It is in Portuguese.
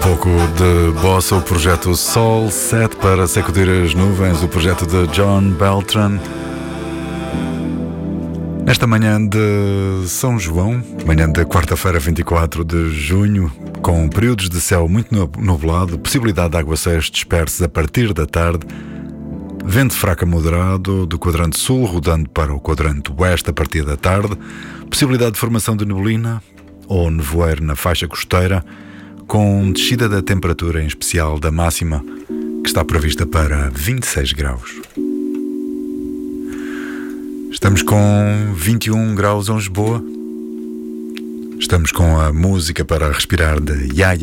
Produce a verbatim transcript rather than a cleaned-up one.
pouco de bossa, o projeto Sol sete para sacudir as nuvens, o projeto de John Beltran. Nesta manhã de São João, manhã de quarta-feira, vinte e quatro de junho, com períodos de céu muito nublado, possibilidade de aguaceiros dispersos a partir da tarde, vento fraco a moderado do quadrante sul, rodando para o quadrante oeste a partir da tarde, possibilidade de formação de neblina ou nevoeiro na faixa costeira, com descida da temperatura, em especial da máxima, que está prevista para vinte e seis graus. Estamos com vinte e um graus em Lisboa. Estamos com a música para respirar de Yaya.